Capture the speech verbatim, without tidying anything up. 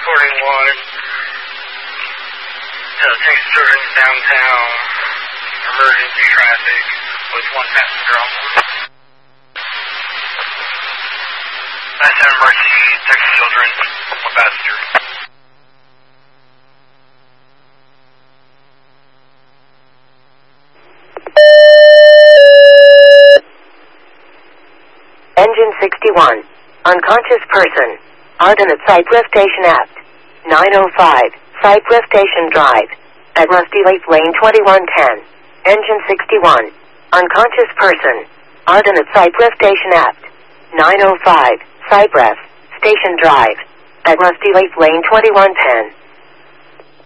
reporting one. Uh, Texas Jordan downtown. Emergency traffic with one passenger on board. That's an emergency, Texas Children, one passenger. Engine sixty-one. Unconscious person. Arden at Cypress Station Apt. nine oh five, Cypress Station Drive. At Rusty Lake Lane twenty-one ten. Engine sixty-one. Unconscious person. Arden at Cypress Station Apt. nine oh five, Cypress Station Drive. At Rusty Lake Lane twenty-one ten.